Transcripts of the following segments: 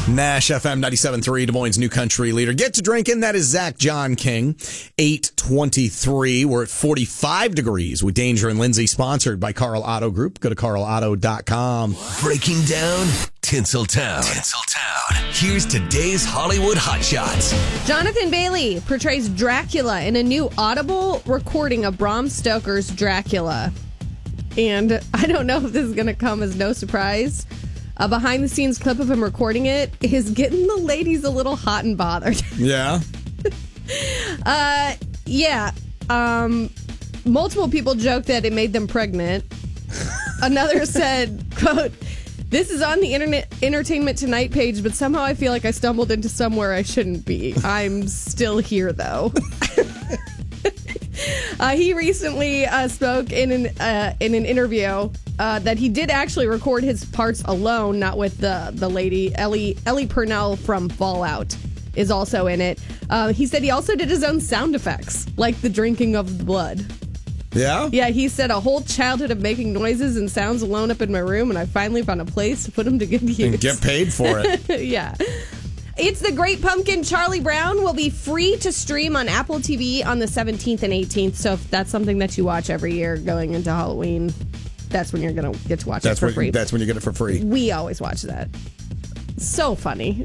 Nash FM 97.3, Des Moines' new country leader. Get to drinking. That is Zach John King. 8:23. We're at 45 degrees with Danger and Lindsay, sponsored by Carl Auto Group. Go to carlauto.com. Breaking down Tinseltown. Here's today's Hollywood Hotshots. Jonathan Bailey portrays Dracula in a new Audible recording of Bram Stoker's Dracula. And I don't know if this is going to come as no surprise. A behind-the-scenes clip of him recording it is getting the ladies a little hot and bothered. Yeah? Multiple people joked that it made them pregnant. Another said, quote, "This is on the Entertainment Tonight page, but somehow I feel like I stumbled into somewhere I shouldn't be. I'm still here, though." He recently spoke in an interview that he did actually record his parts alone, not with the lady. Ellie Purnell from Fallout is also in it. He said he also did his own sound effects, like the drinking of the blood. Yeah? Yeah, he said a whole childhood of making noises and sounds alone up in my room, and I finally found a place to put them to good use. And get paid for it. Yeah. It's The Great Pumpkin. Charlie Brown will be free to stream on Apple TV on the 17th and 18th. So if that's something that you watch every year going into Halloween, that's when you're going to get to watch it for free. That's when you get it for free. We always watch that. So funny.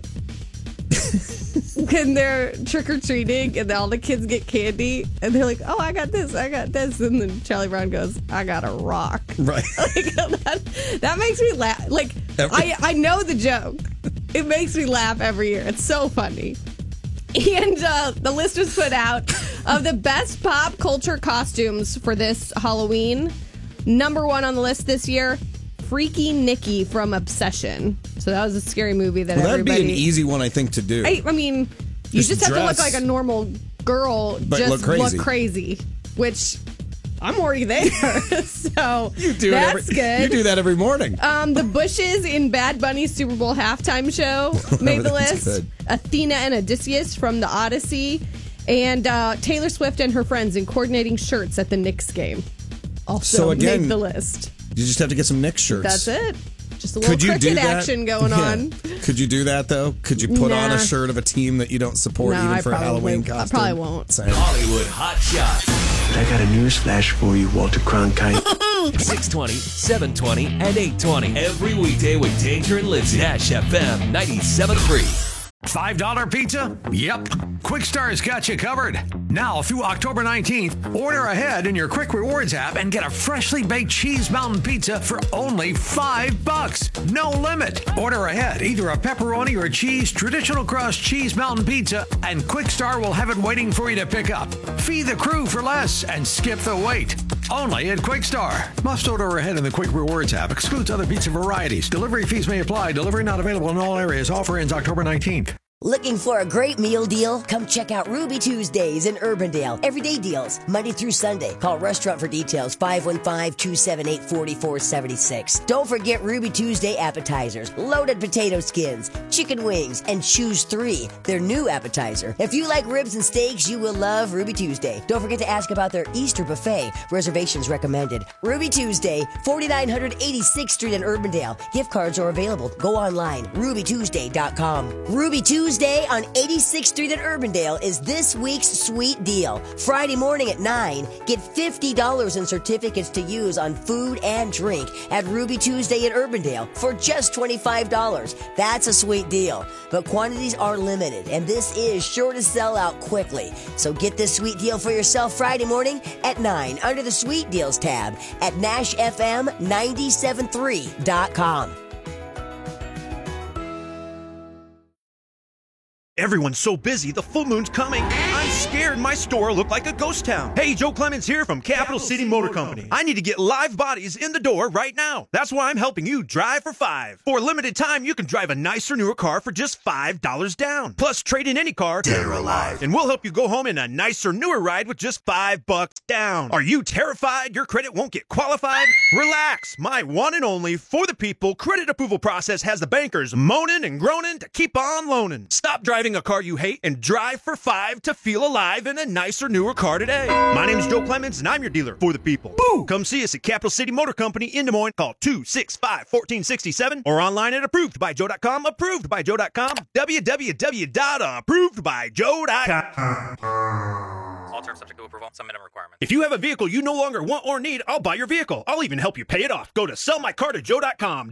When they're trick-or-treating and all the kids get candy and they're like, "Oh, I got this. And then Charlie Brown goes, "I got a rock." Right. That makes me laugh. Like, I know the joke. It makes me laugh every year. It's so funny. And the list was put out of the best pop culture costumes for this Halloween. Number one on the list this year, Freaky Nikki from Obsession. So that was a scary movie that that'd everybody... be an easy one, I think, to do. I mean, you just have to look like a normal girl, but just look crazy. Which... I'm already there, so that's good. You do that every morning. The Bushes in Bad Bunny's Super Bowl halftime show made the list. Good. Athena and Odysseus from the Odyssey, and Taylor Swift and her friends in coordinating shirts at the Knicks game. Also made the list. You just have to get some Knicks shirts. That's it. Just a little cricket action going on. Could you do that, though? Could you put on a shirt of a team that you don't support even for a Halloween costume? I probably won't. Same. Hollywood Hotshots. I got a news flash for you, Walter Cronkite. 620, 720, and 820. Every weekday with Danger and Lindsay. Nash FM 97.3. $5 pizza? Yep. Quick Star's got you covered. Now through October 19th, order ahead in your Quick Rewards app and get a freshly baked cheese mountain pizza for only $5. No limit. Order ahead, either a pepperoni or cheese traditional crust cheese mountain pizza, and Quick Star will have it waiting for you to pick up. Feed the crew for less and skip the wait. Only at Quick Star. Must order ahead in the Quick Rewards app. Excludes other pizza varieties. Delivery fees may apply. Delivery not available in all areas. Offer ends October 19th. Looking for a great meal deal? Come check out Ruby Tuesdays in Urbandale. Everyday deals, Monday through Sunday. Call Restaurant for details, 515-278-4476. Don't forget Ruby Tuesday appetizers, loaded potato skins, chicken wings, and Choose 3, their new appetizer. If you like ribs and steaks, you will love Ruby Tuesday. Don't forget to ask about their Easter buffet. Reservations recommended. Ruby Tuesday, 4986th Street in Urbandale. Gift cards are available. Go online, rubytuesday.com. Ruby Tuesday on 86th Street at Urbandale is this week's sweet deal. Friday morning at 9, get $50 in certificates to use on food and drink at Ruby Tuesday at Urbandale for just $25. That's a sweet deal. But quantities are limited, and this is sure to sell out quickly. So get this sweet deal for yourself Friday morning at 9 under the Sweet Deals tab at NashFM973.com. Everyone's so busy, the full moon's coming. I'm scared my store will look like a ghost town. Hey, Joe Clemens here from Capital City Motor Company. I need to get live bodies in the door right now. That's why I'm helping you drive for $5. For a limited time, you can drive a nicer, newer car for just $5 down. Plus, trade in any car, dead or alive, and we'll help you go home in a nicer, newer ride with just $5 down. Are you terrified your credit won't get qualified? Relax. My one and only for the people credit approval process has the bankers moaning and groaning to keep on loaning. Stop driving driving a car you hate and drive for 5 to feel alive in a nicer, newer car today. My name is Joe Clemens, and I'm your dealer for the people. Boo! Come see us at Capital City Motor Company in Des Moines. Call 265-1467 or online at approvedbyjoe.com. Approvedbyjoe.com. www.approvedbyjoe.com. All terms subject to approval. Some minimum requirements. If you have a vehicle you no longer want or need, I'll buy your vehicle. I'll even help you pay it off. Go to sellmycar2joe.com.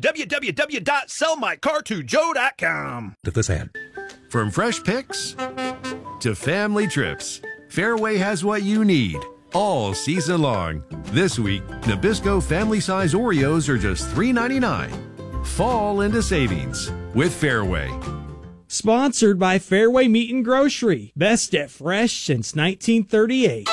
www.sellmycar2joe.com. To this ad. From fresh picks to family trips, Fairway has what you need all season long. This week, Nabisco family size Oreos are just $3.99. Fall into savings with Fairway. Sponsored by Fairway Meat and Grocery. Best at fresh since 1938.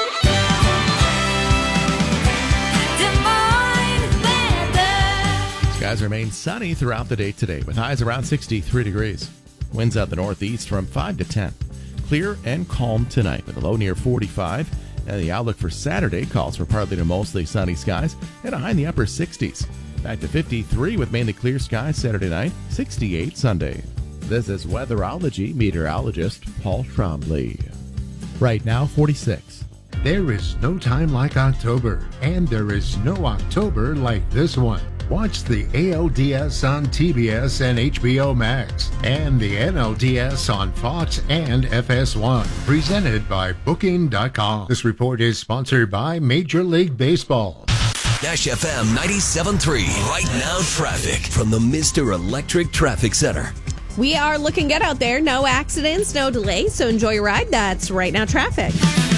Skies remain sunny throughout the day today with highs around 63 degrees. Winds out the northeast from 5 to 10. Clear and calm tonight with a low near 45. And the outlook for Saturday calls for partly to mostly sunny skies and a high in the upper 60s. Back to 53 with mainly clear skies Saturday night, 68 Sunday. This is Weatherology meteorologist Paul Trombley. Right now, 46. There is no time like October, and there is no October like this one. Watch the ALDS on TBS and HBO Max, and the NLDS on Fox and FS1. Presented by Booking.com. This report is sponsored by Major League Baseball. Dash FM 97.3. Right now traffic from the Mr. Electric Traffic Center. We are looking good out there. No accidents, no delays. So enjoy your ride. That's Right Now Traffic.